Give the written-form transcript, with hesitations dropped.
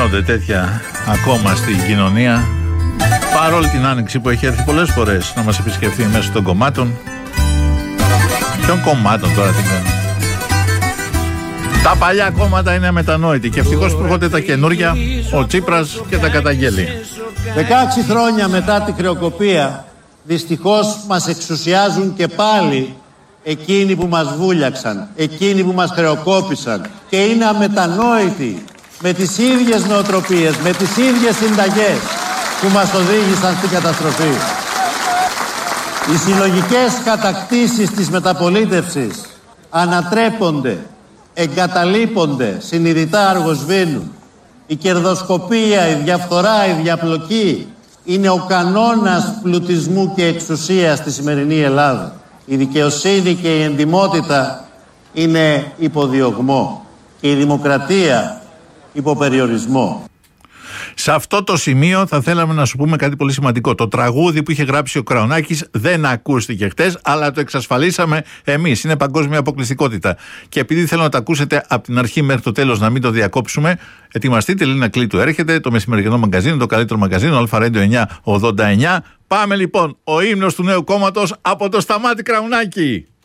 Γίνονται τέτοια ακόμα στην κοινωνία, παρόλη την άνοιξη που έχει έρθει πολλές φορές να μας επισκεφθεί μέσω των κομμάτων. Ποιων κομμάτων τώρα τι λένε? Τα παλιά κόμματα είναι αμετανόητοι και ευτυχώς που έρχονται τα καινούρια, ο Τσίπρας και τα καταγγέλει. 16 χρόνια μετά τη χρεοκοπία, δυστυχώς μας εξουσιάζουν και πάλι εκείνοι που μας βούλιαξαν, εκείνοι που μας χρεοκόπησαν και είναι αμετανόητοι με τις ίδιες νοοτροπίες, με τις ίδιες συνταγές που μας οδήγησαν στην καταστροφή. Οι συλλογικές κατακτήσεις της μεταπολίτευσης ανατρέπονται, εγκαταλείπονται, συνειδητά αργοσβήνουν. Η κερδοσκοπία, η διαφθορά, η διαπλοκή είναι ο κανόνας πλουτισμού και εξουσίας στη σημερινή Ελλάδα. Η δικαιοσύνη και η εντιμότητα είναι υποδιωγμό και η δημοκρατία υποπεριορισμό. Σε αυτό το σημείο θα θέλαμε να σου πούμε κάτι πολύ σημαντικό. Το τραγούδι που είχε γράψει ο Κραουνάκης δεν ακούστηκε χτες, αλλά το εξασφαλίσαμε εμείς. Είναι παγκόσμια αποκλειστικότητα. Και επειδή θέλω να το ακούσετε από την αρχή μέχρι το τέλος, να μην το διακόψουμε, ετοιμαστείτε, Λίνα Κλήτου έρχεται, το μεσημεριανό μαγκαζίνο, το καλύτερο μαγκαζίνο, Αλφα-Radio 989. Πάμε λοιπόν, ο ύμνος του νέου κόμματος από το Σταμάτη Κραουνάκη.